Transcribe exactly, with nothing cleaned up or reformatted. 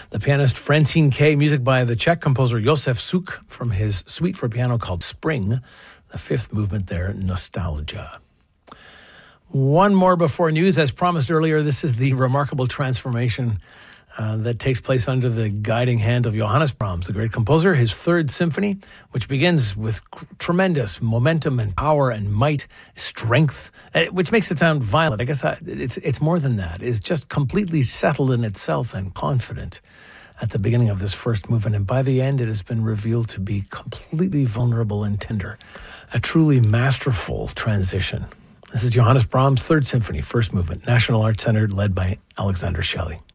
The pianist Francine Kay, music by the Czech composer Josef Suk from his suite for piano called Spring. The fifth movement there, Nostalgia. One more before news. As promised earlier, this is the remarkable transformation Uh, that takes place under the guiding hand of Johannes Brahms, the great composer, his third symphony, which begins with c- tremendous momentum and power and might, strength, uh, which makes it sound violent. I guess I, it's it's more than that. It's just completely settled in itself and confident at the beginning of this first movement. And by the end, it has been revealed to be completely vulnerable and tender. A truly masterful transition. This is Johannes Brahms' third symphony, first movement, National Arts Center, led by Alexander Shelley.